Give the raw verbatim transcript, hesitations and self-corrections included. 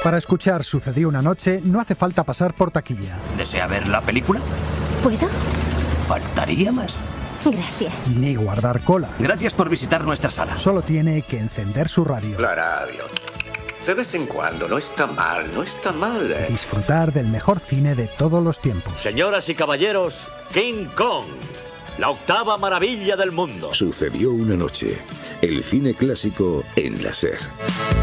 Para escuchar Sucedió una noche no hace falta pasar por taquilla. ¿Desea ver la película? ¿Puedo? Faltaría más. Gracias. Ni guardar cola. Gracias por visitar nuestra sala. Solo tiene que encender su radio. La radio. De vez en cuando, no está mal, no está mal. ¿eh? Disfrutar del mejor cine de todos los tiempos. Señoras y caballeros, King Kong, la octava maravilla del mundo. Sucedió una noche. El cine clásico en la SER.